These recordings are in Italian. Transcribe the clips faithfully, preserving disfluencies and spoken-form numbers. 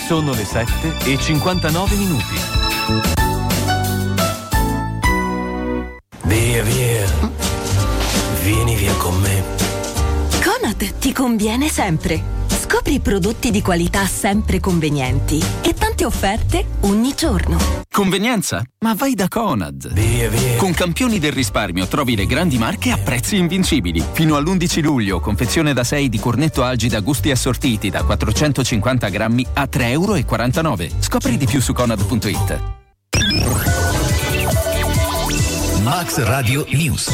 Sono le sette e cinquantanove minuti. Via, via. Vieni via con me. Conad ti conviene sempre. Scopri prodotti di qualità sempre convenienti e tante offerte ogni giorno. Convenienza? Ma vai da Conad. Via, via. Con Campioni del risparmio trovi le grandi marche a prezzi invincibili. Fino all'undici luglio, confezione da sei di cornetto Algida gusti assortiti da quattrocentocinquanta grammi a tre e quarantanove euro. Scopri di più su conad punto it. Max Radio News.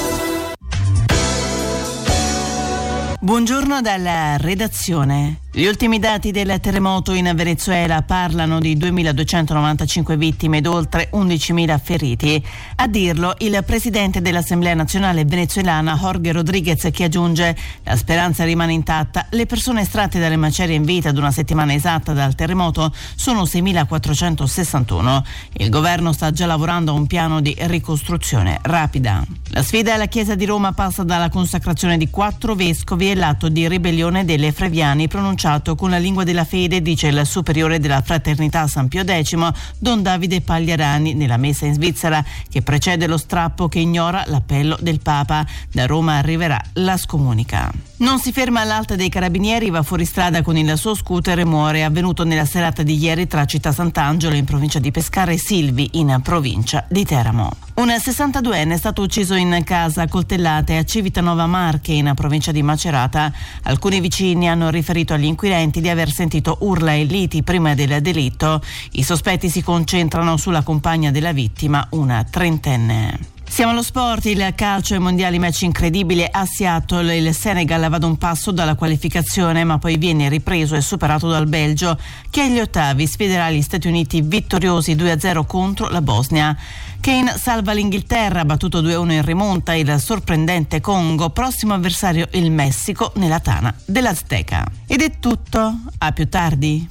Buongiorno dalla redazione. Gli ultimi dati del terremoto in Venezuela parlano di duemiladuecentonovantacinque vittime ed oltre undicimila feriti. A dirlo il presidente dell'Assemblea Nazionale venezuelana Jorge Rodríguez, che aggiunge: la speranza rimane intatta. Le persone estratte dalle macerie in vita ad una settimana esatta dal terremoto sono seimilaquattrocentosessantuno. Il governo sta già lavorando a un piano di ricostruzione rapida. La sfida alla Chiesa di Roma passa dalla consacrazione di quattro vescovi e l'atto di ribellione delle Freviani pronunciato con la lingua della fede, dice il superiore della Fraternità San Pio X, Don Davide Pagliarani, nella messa in Svizzera che precede lo strappo che ignora l'appello del Papa. Da Roma arriverà la scomunica. Non si ferma all'Alta dei Carabinieri, va fuori strada con il suo scooter e muore. Avvenuto nella serata di ieri tra Città Sant'Angelo in provincia di Pescara e Silvi in provincia di Teramo. Un sessantaduenne è stato ucciso in casa a coltellate a Civitanova Marche in provincia di Macerata. Alcuni vicini hanno riferito agli inquirenti di aver sentito urla e liti prima del delitto. I sospetti si concentrano sulla compagna della vittima, una trentenne. Siamo allo sport, il calcio ai mondiali, match incredibile a Seattle. Il Senegal va da un passo dalla qualificazione, ma poi viene ripreso e superato dal Belgio, che agli ottavi sfiderà gli Stati Uniti vittoriosi due a zero contro la Bosnia. Kane salva l'Inghilterra, battuto due a uno in rimonta il sorprendente Congo, prossimo avversario il Messico nella tana dell'Azteca. Ed è tutto, a più tardi.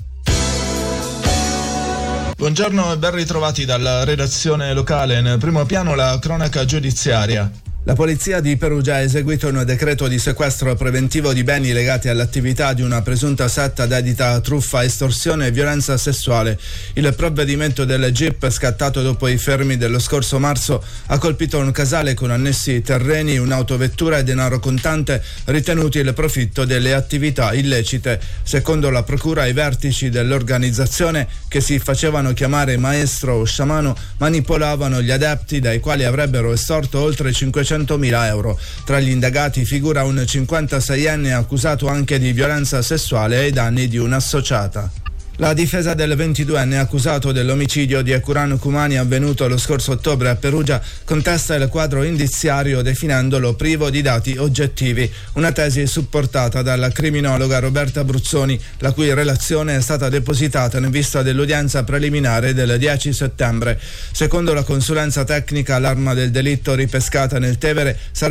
Buongiorno e ben ritrovati dalla redazione locale. Nel primo piano la cronaca giudiziaria. La polizia di Perugia ha eseguito un decreto di sequestro preventivo di beni legati all'attività di una presunta setta dedita a truffa, estorsione e violenza sessuale. Il provvedimento del G I P, scattato dopo i fermi dello scorso marzo, ha colpito un casale con annessi terreni, un'autovettura e denaro contante, ritenuti il profitto delle attività illecite. Secondo la procura, i vertici dell'organizzazione, che si facevano chiamare maestro o sciamano, manipolavano gli adepti, dai quali avrebbero estorto oltre cinquecentomila euro. Tra gli indagati figura un cinquantaseienne accusato anche di violenza sessuale ai danni di un'associata. La difesa del ventiduenne accusato dell'omicidio di Ekuran Kumani avvenuto lo scorso ottobre a Perugia contesta il quadro indiziario definendolo privo di dati oggettivi, una tesi supportata dalla criminologa Roberta Bruzzoni, la cui relazione è stata depositata in vista dell'udienza preliminare del dieci settembre. Secondo la consulenza tecnica, l'arma del delitto ripescata nel Tevere sarebbe